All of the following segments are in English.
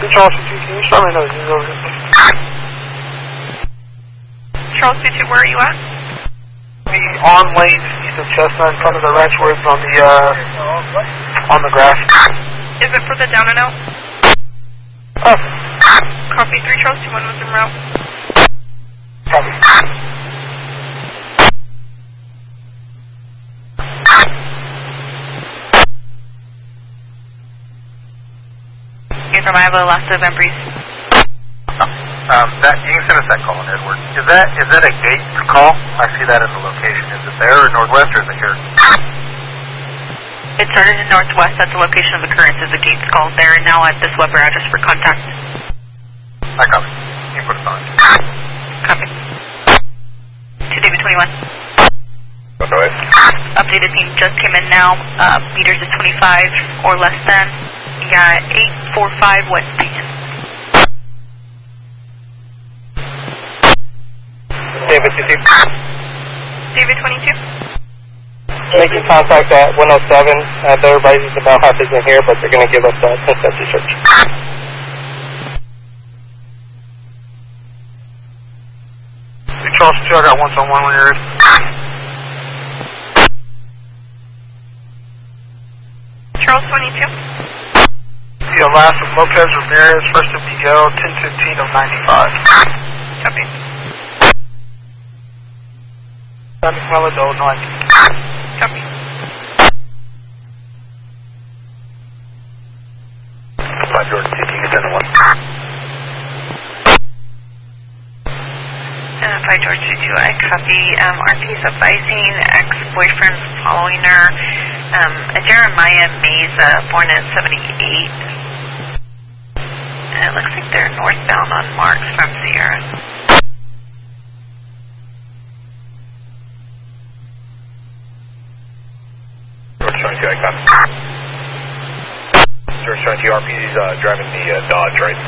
Charles 22, can you show me those over here? Charles 22, where are you at? The on lane east of Chestnut in front of the ranch where it's on the grass. Is it for the down and out? Oh. Copy 3 Charles 21 was en route. Copy. From Iowa, last event brief. That you can send us that call, Edward. Is that a gate call? I see that in the location. Is it there or northwest or is it here? It started in northwest. That's the location of occurrence. Is the gates called there and now at this Weber address for contact. I copy. You put it on. Copy. To David 21. Go ahead. Updated team just came in now. Meters at 25 or less than. You got 845 West Beacon. David 22. David 22. Making contact at 107. Everybody's about half is in here, but they're going to give us a consensus search. Hey, Charles 2, I got 1-on-1 when you're ready. Charles 22. Yeah, last of Lopez Ramirez, first of Miguel, 10-15 of 95. Copy. Traffic Melado, 90. Copy. George, see if you can send the one. 5 George 22, I copy. RP's advising ex-boyfriend's following her. Jeremiah Meza, born in 78. And it looks like they're northbound on Marks from Sierra. George 22, I copy. George 22, RP's driving the Dodge, right?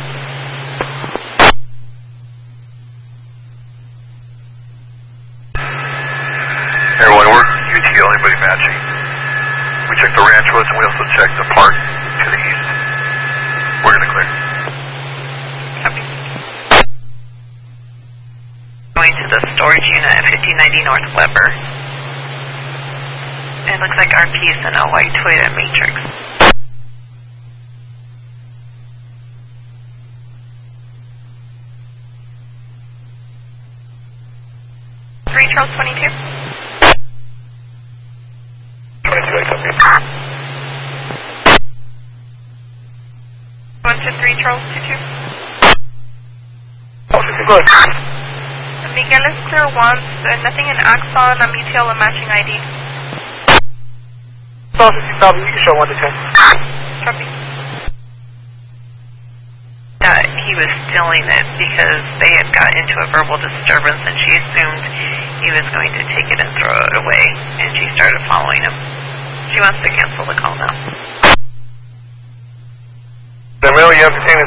Everyone, we're UTL, anybody matching? We checked the ranch roads and we also checked the park to the east. We're going to clear. Copy. Going to the storage unit at 1590 North Weber. It looks like RP is in a white Toyota Matrix. Charles 22. 22, I copy. 123 Charles 22. Good. Miguel is clear once, nothing in Axon, UTL and matching ID. Charles 50, copy. You can show 1 to 10. Copy. He was stealing it because they had got into a verbal disturbance and she assumed he was going to take it and throw it away, and she started following him. She wants to cancel the call now. Then really, you have to